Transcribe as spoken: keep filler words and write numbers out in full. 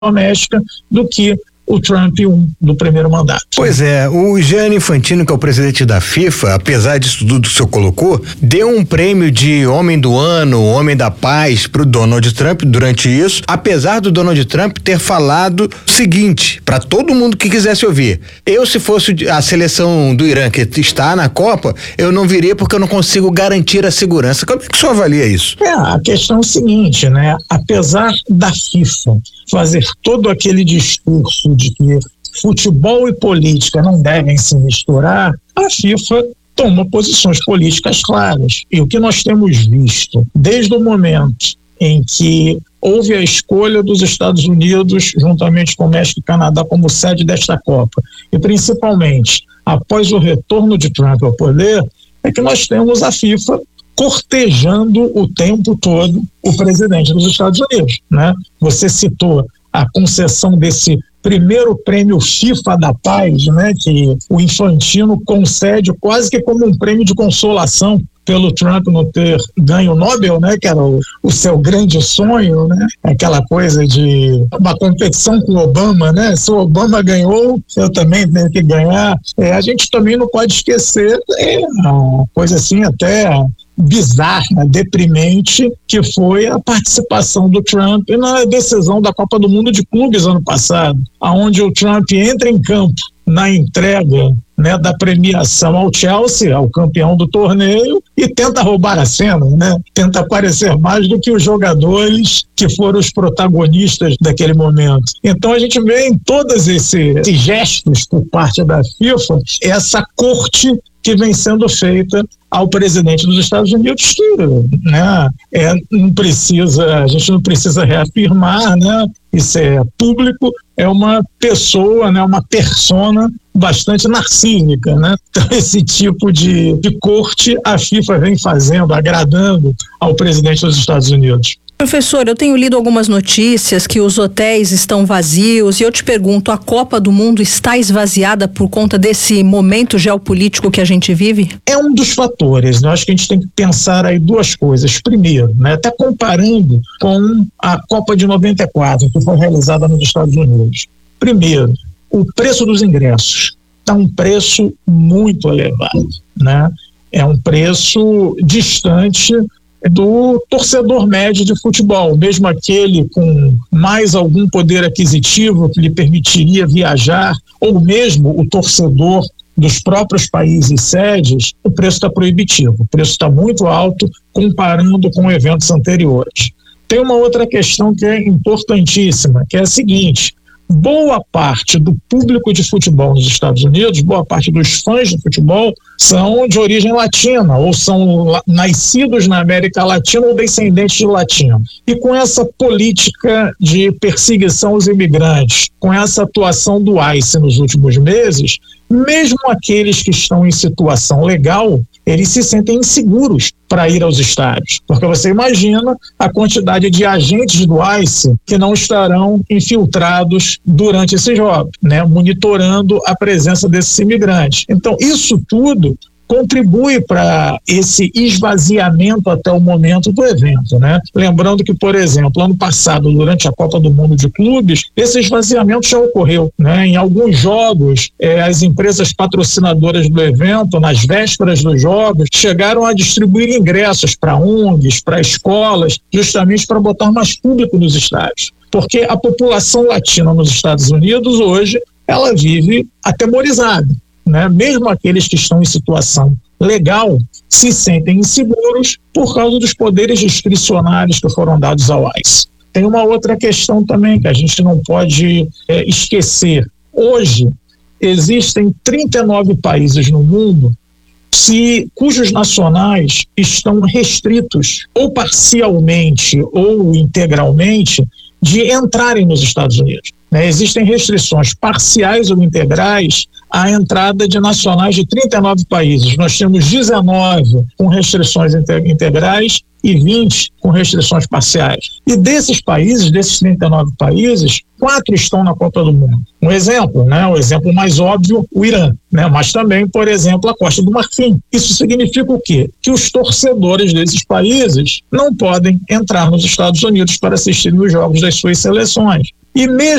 doméstica do que o Trump um do primeiro mandato. Pois é, o Gianni Infantino, que é o presidente da FIFA, apesar disso tudo que o senhor colocou, deu um prêmio de homem do ano, homem da paz pro Donald Trump durante isso, apesar do Donald Trump ter falado o seguinte, para todo mundo que quisesse ouvir: eu, se fosse a seleção do Irã que está na Copa, eu não viria porque eu não consigo garantir a segurança. Como é que o senhor avalia isso? É, a questão é o seguinte, né? Apesar da FIFA fazer todo aquele discurso de que futebol e política não devem se misturar, a FIFA toma posições políticas claras. E o que nós temos visto desde o momento em que houve a escolha dos Estados Unidos, juntamente com o México e Canadá, como sede desta Copa, e principalmente após o retorno de Trump ao poder, é que nós temos a FIFA cortejando o tempo todo o presidente dos Estados Unidos, né? Você citou a concessão desse primeiro prêmio FIFA da Paz, né, que o Infantino concede quase que como um prêmio de consolação pelo Trump não ter ganho o Nobel, né, que era o, o seu grande sonho, né, aquela coisa de uma competição com o Obama, né, se o Obama ganhou, eu também tenho que ganhar. É, a gente também não pode esquecer, é uma coisa assim até bizarra, deprimente, que foi a participação do Trump na decisão da Copa do Mundo de Clubes ano passado, aonde o Trump entra em campo na entrega, né, da premiação ao Chelsea, ao campeão do torneio, e tenta roubar a cena, né? Tenta aparecer mais do que os jogadores que foram os protagonistas daquele momento. Então a gente vê em todos esses, esses gestos por parte da FIFA essa corte que vem sendo feita ao presidente dos Estados Unidos, que, né, é, não precisa, a gente não precisa reafirmar, né, isso é público, é uma pessoa, né, uma persona bastante narcísica, né? Então esse tipo de, de corte a FIFA vem fazendo, agradando ao presidente dos Estados Unidos. Professor, eu tenho lido algumas notícias que os hotéis estão vazios e eu te pergunto, a Copa do Mundo está esvaziada por conta desse momento geopolítico que a gente vive? É um dos fatores, né? Eu acho que a gente tem que pensar aí duas coisas. Primeiro, né, até comparando com a Copa de noventa e quatro, que foi realizada nos Estados Unidos. Primeiro, o preço dos ingressos está um preço muito elevado, né? É um preço distante do torcedor médio de futebol, mesmo aquele com mais algum poder aquisitivo que lhe permitiria viajar, ou mesmo o torcedor dos próprios países sedes, o preço está proibitivo, o preço está muito alto comparando com eventos anteriores. Tem uma outra questão que é importantíssima, que é a seguinte: boa parte do público de futebol nos Estados Unidos, boa parte dos fãs de futebol são de origem latina, ou são nascidos na América Latina ou descendentes de latinos. E com essa política de perseguição aos imigrantes, com essa atuação do ICE nos últimos meses, mesmo aqueles que estão em situação legal, eles se sentem inseguros para ir aos estádios, porque você imagina a quantidade de agentes do ICE que não estarão infiltrados durante esses jogos, né, monitorando a presença desses imigrantes. Então, isso tudo contribui para esse esvaziamento até o momento do evento, né? Lembrando que, por exemplo, ano passado, durante a Copa do Mundo de Clubes, esse esvaziamento já ocorreu, né? Em alguns jogos, eh, as empresas patrocinadoras do evento, nas vésperas dos jogos, chegaram a distribuir ingressos para O N Gs, para escolas, justamente para botar mais público nos estádios. Porque a população latina nos Estados Unidos hoje, ela vive atemorizada, né? Mesmo aqueles que estão em situação legal se sentem inseguros por causa dos poderes discricionários que foram dados ao ICE. Tem uma outra questão também que a gente não pode é, esquecer. Hoje existem trinta e nove países no mundo se, cujos nacionais estão restritos ou parcialmente ou integralmente de entrarem nos Estados Unidos. Né? Existem restrições parciais ou integrais à entrada de nacionais de trinta e nove países. Nós temos dezenove com restrições integrais e vinte com restrições parciais. E desses países, desses trinta e nove países, quatro estão na Copa do Mundo. Um exemplo, né? O exemplo mais óbvio, o Irã, né? Mas também, por exemplo, a Costa do Marfim. Isso significa o quê? Que os torcedores desses países não podem entrar nos Estados Unidos para assistir os jogos das suas seleções. E mesmo